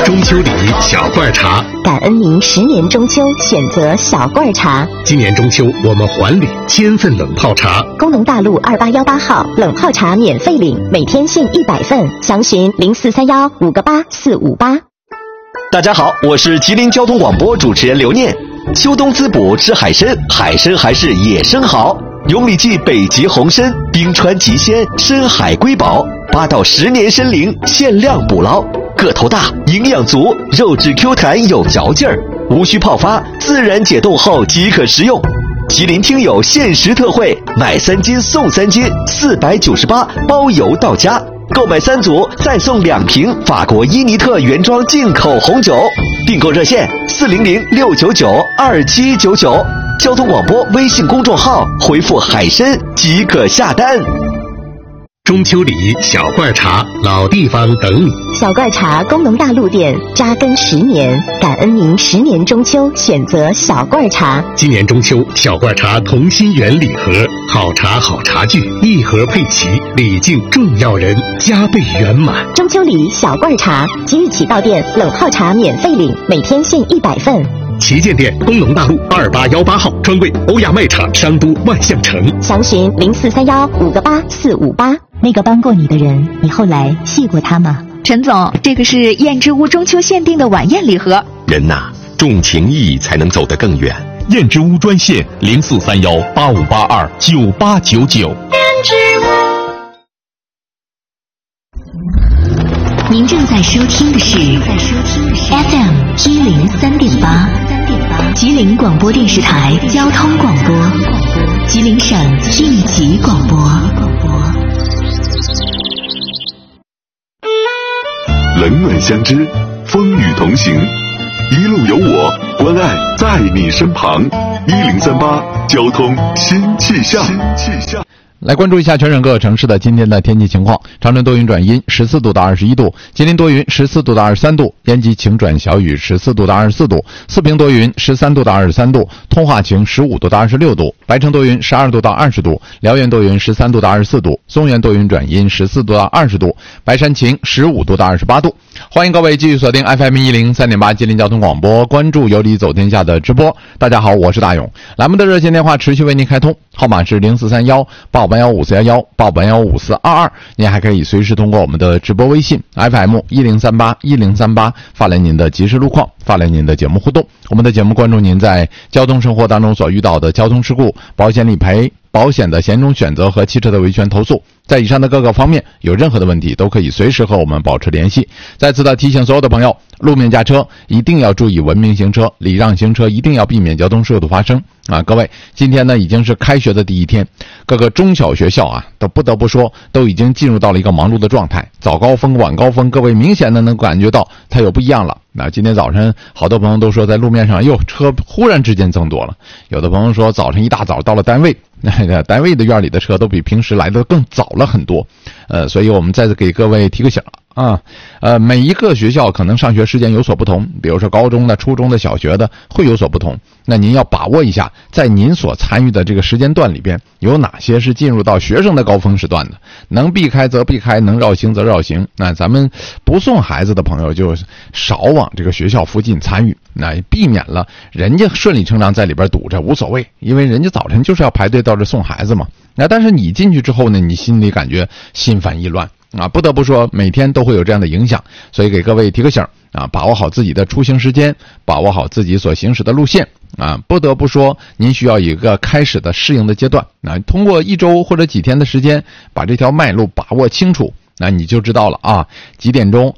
中秋礼小罐茶， 感恩您10年中秋选择小罐茶。 今年中秋我们还礼1000份冷泡茶。 工农大路2818号冷泡茶免费领，每天限100份，详询0431-58458。 大家好，我是吉林交通广播主持人刘念。秋冬滋补吃海参，海参还是野生好。永里记北极红参，冰川极鲜，深海瑰宝，8到10年参龄，限量捕捞，个头大，营养足，肉质 Q 弹有嚼劲儿，无需泡发，自然解冻后即可食用。吉林听友限时特惠，买3斤送3斤，498包邮到家。购买3组再送2瓶法国伊尼特原装进口红酒。订购热线400-699-2799，交通广播微信公众号回复海参即可下单。 中秋礼小罐茶，老地方等你。 小罐茶工农大陆店扎根10年，感恩您10年中秋选择小罐茶。 今年中秋，小罐茶同心圆礼盒，好茶好茶具，一盒配齐，礼敬重要人，加倍圆满。 中秋礼小罐茶，即日起到店冷泡茶免费领，每天限100份。 旗舰店工农大路2818号，专柜欧亚卖场商都万象城， 详询0431-58458。那个帮过你的人，你后来记过他吗？ 陈总，这个是燕之屋中秋限定的晚宴礼盒。 人呐，重情义才能走得更远。 燕之屋专线0431-8582-9899。燕之屋。 您正在收听的是 FM 103.8，吉林广播电视台交通广播，吉林省应急广播。 冷暖相知，风雨同行，一路有我，关爱在你身旁。1038交通新气象。 来关注一下全省各个城市的今天的天气情况。长春多云转阴，14度到21度；吉林多云，14度到23度；延吉晴转小雨，14度到24度；四平多云，13度到23度；通化晴，15度到26度；白城多云，12度到20度；辽源多云，13度到24度；松原多云转阴，14度到20度；白山晴，15度到28度。欢迎各位继续锁定 FM 103.8吉林交通广播，关注有理走天下的直播。大家好，我是大勇。栏目的热线电话持续为您开通，号码是0431-8581-5422。您还可以随时通过我们的直播微信 FM 1038发来您的即时路况，发来您的节目互动。我们的节目关注您在交通生活当中所遇到的交通事故、保险理赔、保险的险种选择和汽车的维权投诉。在以上的各个方面有任何的问题，都可以随时和我们保持联系。再次的提醒所有的朋友，路面驾车一定要注意文明行车，礼让行车，一定要避免交通事故的发生啊！各位，今天呢已经是开学的第一天，各个中小学校啊都不得不说都已经进入到了一个忙碌的状态，早高峰晚高峰，各位明显的能感觉到它有不一样了。那今天早晨好多朋友都说在路面上车忽然之间增多了，有的朋友说早晨一大早到了单位，那个单位的院里的车都比平时来的更早了很多，所以我们再次给各位提个醒啊，每一个学校可能上学时间有所不同，比如说高中的、初中的、小学的会有所不同。那您要把握一下，在您所参与的这个时间段里边，有哪些是进入到学生的高峰时段的，能避开则避开，能绕行则绕行。那咱们不送孩子的朋友就少往这个学校附近参与，那避免了人家顺理成章在里边堵着无所谓，因为人家早晨就是要排队到这送孩子嘛。那但是你进去之后呢，你心里感觉心烦意乱啊，不得不说每天都会有这样的影响，所以给各位提个醒啊，把握好自己的出行时间，把握好自己所行驶的路线啊，不得不说您需要一个开始的适应的阶段啊，通过1周或者几天的时间把这条脉路把握清楚，那你就知道了啊，几点钟